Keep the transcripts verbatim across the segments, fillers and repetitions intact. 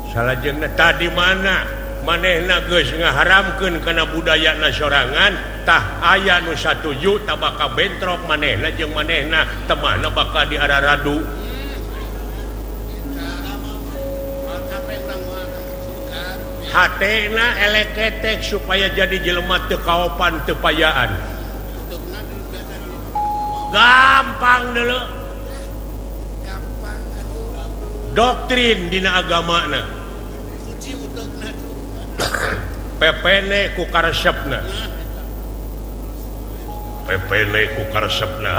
salahjengna tadi mana manehna geus ngaharamkeun kana budayana sorangan tah aya nu satuju tah bakal bentrok manehna jeung manehna teu mana bakal diararadu. Hatena elek ketek supaya jadi jelema teu kaopan teu payaan. Gampang dulu. Doktrin dina agamana. Pepene ku karesepna. Pepene ku karesepna.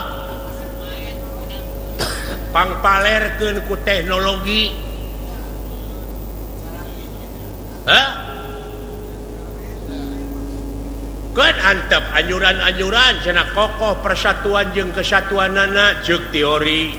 Pangpalerkeun ku teknologi. Hah? Kan antep anyuran-anyuran cenah kokoh persatuan jeung kesatuanana ceuk teori.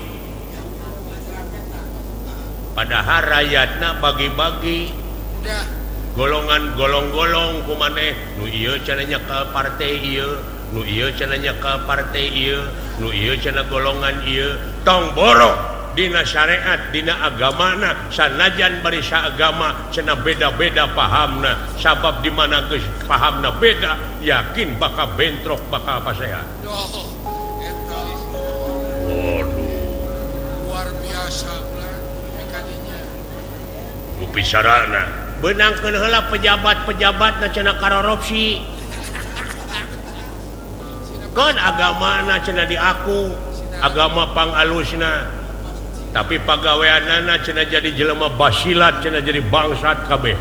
Padahal rakyatna bagi-bagi golongan-golong-golong ku maneh nu ieu cenah nya ka partai ieu, nu ieu cenah nya ka partai ieu, nu ieu cenah golongan ieu. Tong boro dina syariat dina agamana sanajan bari saagama cenah beda-beda pahamna sabab di mana geus pahamna beda yakin bakal bentrok bakal pasehat. Waduh luar biasa mekaninya nu pisarana beunangkeun heula pejabat-pejabatna cenah korupsi kan agamana cenah diaku agama pangalusna tapi pagaweanana cenah jadi jelema basilat cenah jadi bangsat kabeh.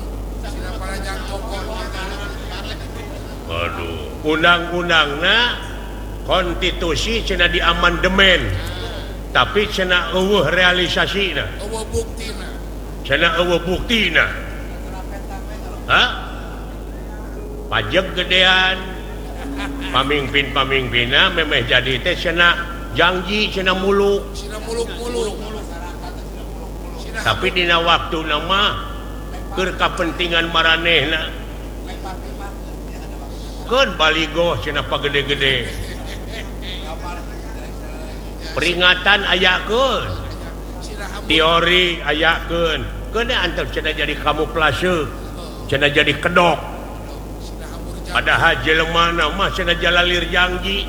Aduh, undang-undangna konstitusi cenah diamandemen. Tapi cenah eueuh realisasina. Eueuh buktina. Cenah eueuh buktina. Hah? Pajak gedean. Pamimpin-pamimpinna memeh jadi teh cenah janji cenah muluk. Muluk-muluk. Tapi dina waktu nama keur kapentingan maranehna keun baligo cenah pagede-gede peringatan ayakeun teori ayakeun keun antep cenah jadi kamuflase cenah jadi kedok padahal jelema mah cenah jalalir janji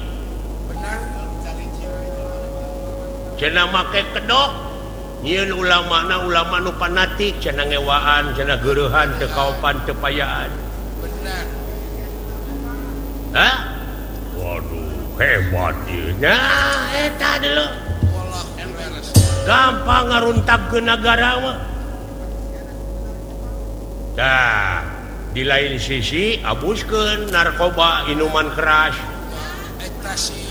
cenah make kedok nyieun ulama-na ulama nu fanatik cenah ngewaan cenah geurehan teu kaopan teu payaan. Benar. Hah? Waduh, hebat ieu. Nah, eta dulu. Gampang ngaruntagkeun nagara mah. Tah, di lain sisi abuskeun narkoba, minuman keras. Eta sih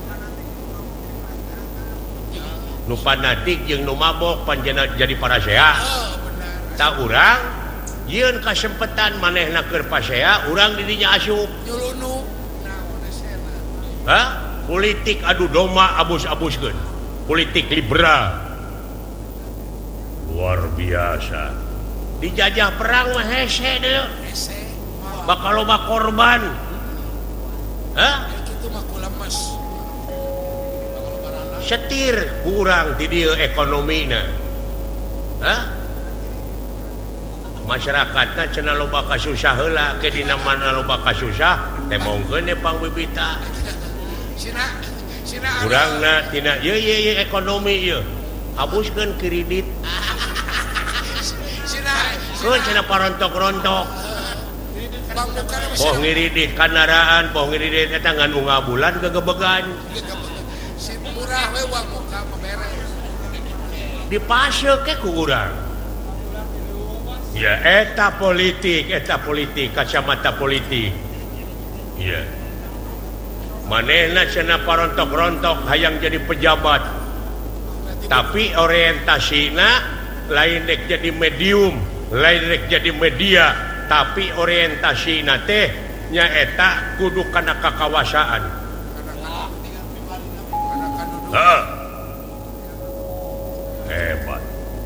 nu fanatik jeung nu mabok panjenengan jadi paraseha. Tak urang yeun kasempetan manehna keur pasea urang di dinya asup. Nyulunu. Hah? Politik adu domba abus-abuskeun. Politik liberal. Luar biasa. Dijajah perang mah hese deui. Hese. Bakal loba korban. Hah? Kitu mah kulamas. Setir kurang di dia ekonomina. Hah? Masyarakatna cenah loba kasusah heula ke dina mana loba kasusah teh mongkeun pangbibita. Sina sina urangna tina ieu ieu ekonomi ieu. Habuskeun kredit. Sina keun cenah parontok-rontok. Boh ngiridit kendaraan, boh ngiridit eta ngan unga bulan gegebegan. Dipasok ke ku urang. Ya eta politik, eta politik, kacamata politik. Ya. Manehna cenah parontok-rontok hayang jadi pejabat. Tapi orientasina lain rek jadi medium, lain rek jadi media, tapi orientasina teh nyaeta kudu kana kakawasaan. Heeh. Hebat.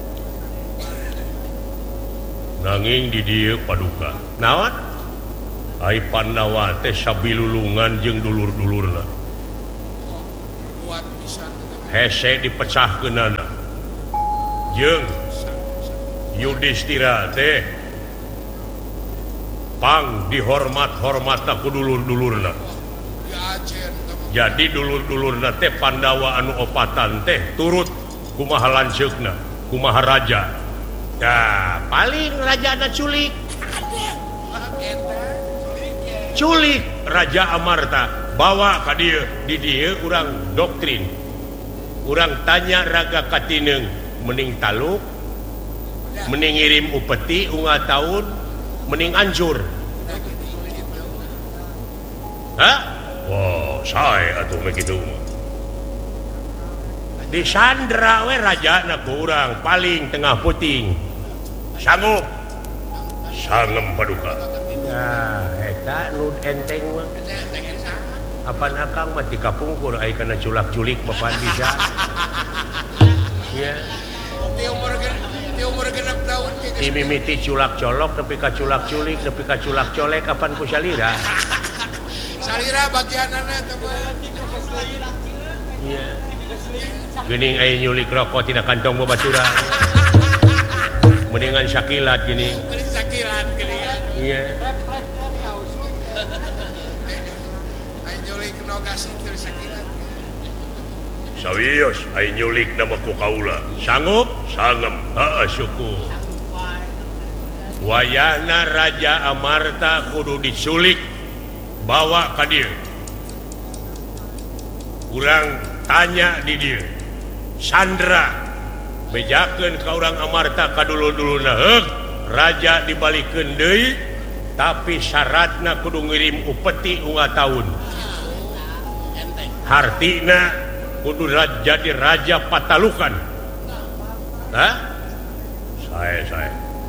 Nanging di dieu paduka. Naon? Ai Pandawa teh sabilulungan jeung dulur-dulurna. Hese dipecahkeunana. Jeung Yudhistira teh pang dihormat-hormat aku dulur-dulurna. Jadi dulur-dulurna teh Pandawa anu opatan teh turut kumaha lanceukna, kumaha raja. Ya, paling rajana culik. Culik Raja Amarta bawa ka dieu, di dieu urang doktrin. Urang tanya raga katineng mending taluk, mending ngirim upeti unga tahun, mending anjur. Hah? Wow, saya atuh begitu. Di Sandra we rajana ku urang paling tengah puting. Sanggup. Sangem paduka. Nah, eta nu enteng mah. Apan akang mah ti kapungkur ai kana culak-culik bapan bisa. Ya. Ti umur ti umur genep tahun kitu. Mimiti culak colok nepi ka culak culik, nepi ka culak colek kapan ku salira. Salira bagianana teh mah. Iya. Geuning ai nyulik rokok tina kantong babaturan. Mendingan sakilat gini. Mending sakilat gini. Iya. Ai nyulik nogas teu sakilat. Sawios ai nyulik nama ku kaula. Sanggup? Sangem. Heeh syukur. Wayahna Raja Amarta kudu diculik bawa ka dieu. Urang tanya di dieu. Sandra bejakeun ka urang Amarta ka dulu-duluna heug raja dibalikeun deui tapi syaratna kudu ngirim upeti unga taun. Hartina kudu jadi raja Patalukan. Hah? Sae sae.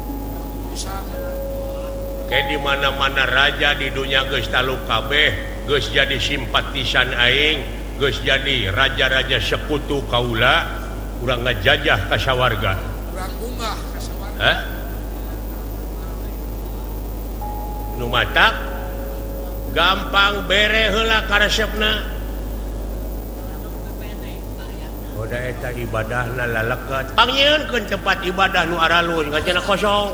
Kayak di mana-mana raja di dunia geus taluk kabeh, geus jadi simpatisan aing, geus jadi raja-raja sekutu kaula, urang ngajajah ka sawarga. Urang ungah ka sawarga. Hah? Nu matak gampang bere heula karesepna. Oda eta ibadahna laleket. Pangnyieunkeun tempat ibadah nu aralun ngajana kosong.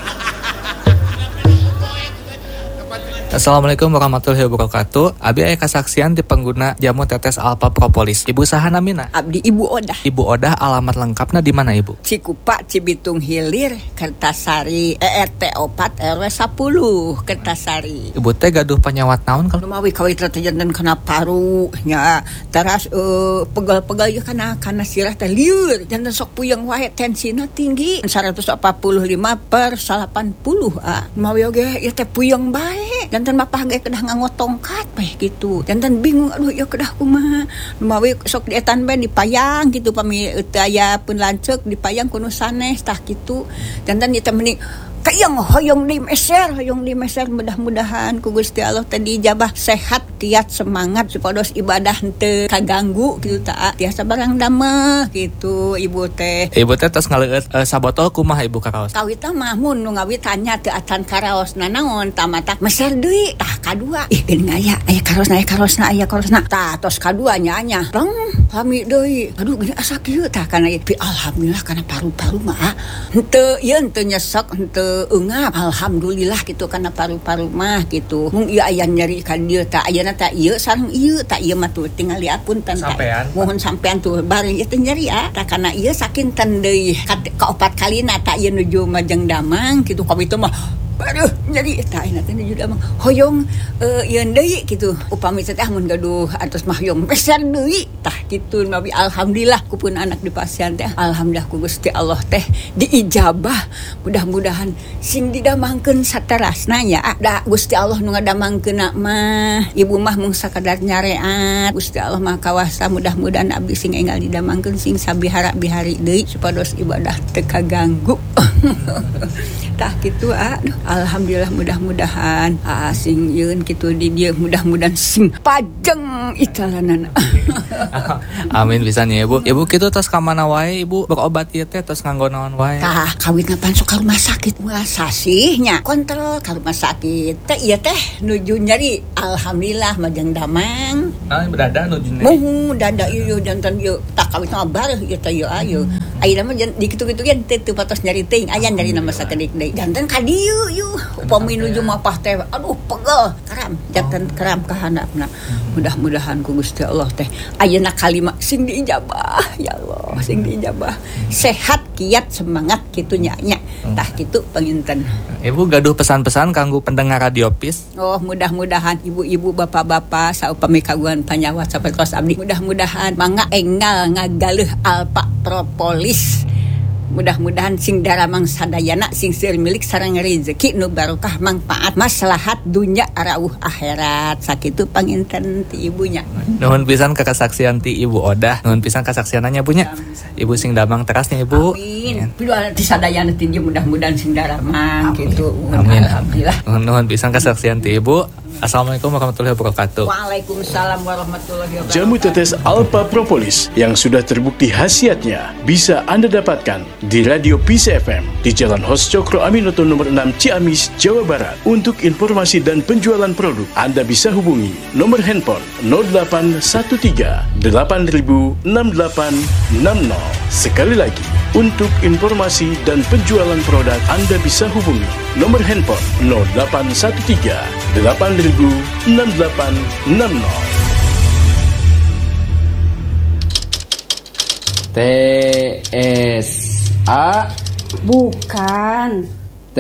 Assalamualaikum warahmatullahi wabarakatuh. Abi aya kasaksian di pengguna jamu tetes Alpha Propolis. Ibu saha namina? Abdi Ibu Odah. Ibu Odah alamat lengkapna di mana Ibu? Cikupa Cibitung Hilir, Kertasari, E R T opat R W sepuluh, Kertasari. Ibu teh gaduh penyawat naon kalau Lumawi kawit janten kana paru nya. Teras uh, pegal-pegal ya kana kana sirah teh lieur, janten sok puyeng wae tensina tinggi seratus empat puluh lima per delapan puluh ah. Lumawi oge ieu teh puyeng bae. Jantan bapak ge kedah nganggo tongkat bae gitu. Jantan bingung aduh ya kedah kumaha. Lumawi sok dietan bae dipayang gitu pami teu aya pun lanceuk dipayang kudu sanes tah kitu. Jantan ieu teh mending kayang hoyong di meser, hoyong di meser mudah-mudahan ku Gusti Allah tadi ijabah sehat, kiat semangat supados ibadah teu kaganggu gitu ta. Tiasa barang dameh gitu Ibu teh. Ibu teh tos ngaleueut uh, sabotol kumaha Ibu karaos? Kawitna mah mun nu ngawit tanya teu atan karaosna naon tamatak meser deui tah kadua. Ih geuning aya aya karosna aya karosna aya karosna. Tah tos kadua nya nya. Rong pami deui. Aduh geuning asa kieu tah kana ieu alhamdulillah kana paru-paru mah henteu ieu henteu nyesek henteu ungap alhamdulillah gitu karena paru-paru mah gitu mung ieu aya nyeri ka dieu tah ayeuna tah ieu sareng ieu tah ieu mah tuh tinggal liapunten tah mohon sampean tuh bari ieu teh nyeri ah tah kana ieu sakinten deui kaopat kalina tah ieu nuju Majeng Damang gitu ka itu mah aduh jadi tah ina teh nuju Damang hoyong uh, ieu deui gitu upami teh mun gaduh atos mah hoyong besar deui tah kitu nabi alhamdulillah kupun anak di pasien teh alhamdulillah ku Gusti Allah teh diijabah mudah-mudahan sing didamangkeun saterasna nya da Gusti Allah nu ngadamangkeunna mah ibu mah mung sakadar nyareat Gusti Allah mah kawasa mudah-mudahan abdi sing enggal didamangkeun sing sabihara-bihari deui supados ibadah teu kaganggu tah kitu ah alhamdulillah mudah-mudahan ah sing yeun kitu di dieu mudah-mudahan sing pajeng ikalanana. Amin pisan ya Ibu. Ibu kitu tos ka mana wae Ibu berobat ieu teh tos nganggo naon wae? Tah kawitna pan sok ka rumah sakit ulah sasihnya kontrol ka rumah sakit teh ieu teh nuju nyeri alhamdulillah Majeng Damang. Ah dada nuju nyeri. Muhu dada ieu janten ieu tah kawitna bareuh ieu teh ieu ayeuna Ayeuna mah di kitu-kitu ge teu patos nyari teuing aya dari nama sakedik deui. Janten ka dieu yuh upami nuju mapah teh aduh pegel karam janten karam ka handapna. Mudah-mudahan ku Gusti Allah teh ayeuna kalimat sing diijabah ya Allah sing diijabah. Sehat kiat semangat kitu nya nya. Tah kitu panginten. Ibu gaduh pesan-pesan kanggo pendengar Radio Peace. Oh, mudah-mudahan ibu-ibu bapak-bapak saupami kagungan panyawa sapertos abdi mudah-mudahan mangga enggal ngagaleuh alpa propolis. Mudah-mudahan sing daramang sadayana sing seueur milik sareng rezeki nu barokah manfaat maslahat dunya arauh akhirat. Sakitu panginten ti ibunya. Nuhun pisan ka kasaksian ti Ibu Odah. Nuhun pisan kasaksiananya punya. Ibu sing damang terasnya Ibu. Amin. Piduh ti sadayana ti mudah-mudahan sing daramang kitu. Amin. Alhamdulillah. Nuhun pisan kasaksian ti Ibu. Assalamualaikum warahmatullahi wabarakatuh. Waalaikumsalam warahmatullahi wabarakatuh. Jamu tetes Alpha Propolis yang sudah terbukti khasiatnya bisa Anda dapatkan di Radio Peace F M di Jalan Hos Cokro Aminoto nomor enam Ciamis, Jawa Barat. Untuk informasi dan penjualan produk, Anda bisa hubungi nomor handphone nol delapan satu tiga delapan nol enam delapan enam nol. Sekali lagi, untuk informasi dan penjualan produk, Anda bisa hubungi nomor handphone nol delapan satu tiga delapan nol enam delapan enam nol. T S A Bukan. T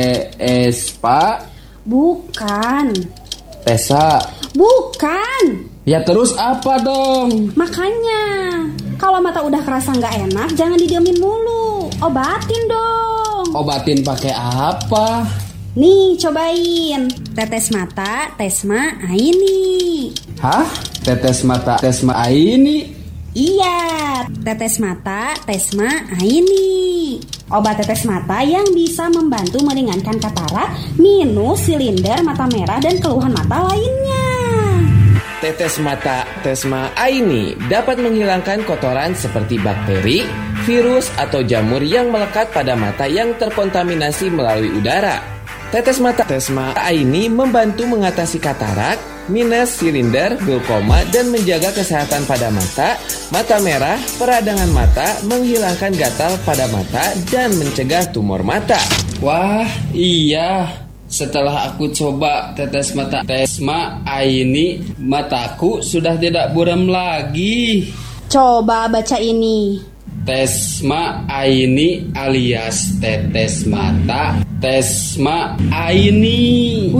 S Pak Bukan. Tesa. Bukan. Ya terus apa dong? Makanya kalau mata udah kerasa nggak enak jangan didiemin mulu. Obatin dong. Obatin pakai apa? Nih cobain. Tetes mata Tesma Aini. Hah? Tetes mata Tesma Aini? Iya, tetes mata Tesma Aini. Obat tetes mata yang bisa membantu meringankan katarak, minus, silinder, mata merah, dan keluhan mata lainnya. Tetes mata Tesma Aini dapat menghilangkan kotoran seperti bakteri, virus, atau jamur yang melekat pada mata yang terkontaminasi melalui udara. Tetes mata Tesma Aini membantu mengatasi katarak, minus, silinder, glaukoma, dan menjaga kesehatan pada mata, mata merah, peradangan mata, menghilangkan gatal pada mata, dan mencegah tumor mata. Wah, iya. Setelah aku coba tetes mata Tesma Aini, mataku sudah tidak buram lagi. Coba baca ini. Tesma Aini alias tetes mata Tesma Aini.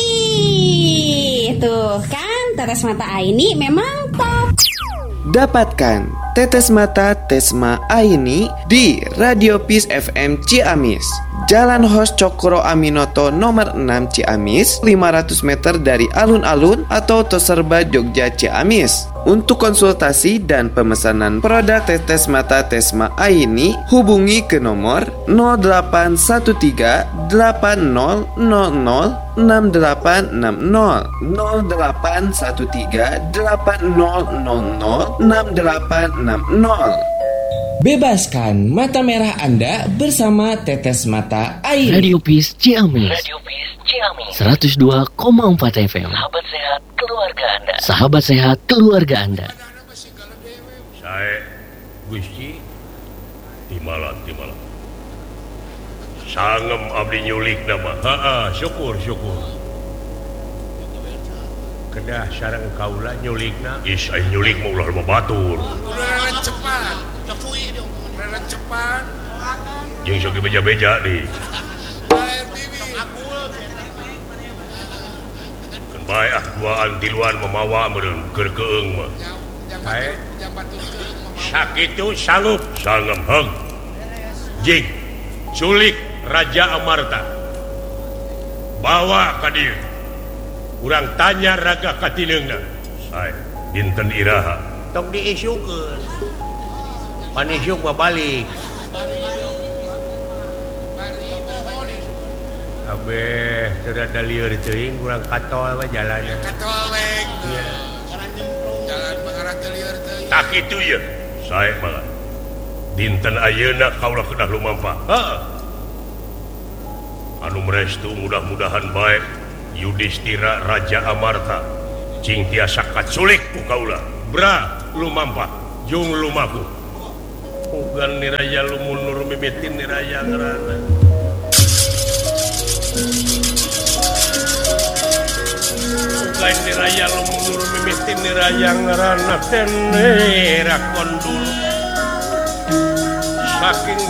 Wih, tuh kan tetes mata Aini memang top. Dapatkan tetes mata Tesma Aini di Radio Peace F M Ciamis, Jalan Hos Cokro Aminoto nomor enam Ciamis, lima ratus meter dari alun-alun atau Toserba Jogja Ciamis. Untuk konsultasi dan pemesanan produk tetes mata Tesma Aini, hubungi ke nomor nol delapan satu tiga delapan nol nol nol enam delapan enam nol nol delapan satu tiga delapan nol nol nol enam delapan enam nol. Bebaskan mata merah Anda bersama Tetes Mata Aini. Radio Peace Ciamis. Radio Peace Ciamis. seratus dua koma empat F M. Sahabat sehat keluarga Anda. Sahabat sehat keluarga Anda. Saya Gusti timalan timalan. Sangem abdi nyulik nama. Heeh, syukur syukur. Kedah sareng kaula nyulikna. Is ai nyulik mah ulah mah batur. Udah cepat. Lepui dong, udah cepat. Jeung sok beja-beja di. Kan bae ah duaan tiluan memawa meureun keur keung mah. Bae. Sakitu sanggup sangem heug. Jing culik Raja Amarta. Bawa ka dieu. Urang tanya raga katileungna. Sae dinten iraha. Tok diisukeun. Panisuk mah balik. Abeh terada lieur teuing urang katol mah jalanna. Katol weng. Iya. Jalan nyemplung. Jalan mengarah ke lieur teuing. Tak kitu ye. Sae malah. Dinten ayeuna kaula kedah lumampa. Heeh. Anu merestu mudah-mudahan baik Yudhistira Raja Amarta cing tiasa kaculik ku kaula. Bra lumampa jeung lumaku. Ugan niraya lumunur mimitin niraya ngerana. Ugan niraya lumunur mimitin niraya ngerana tenera kondul. Saking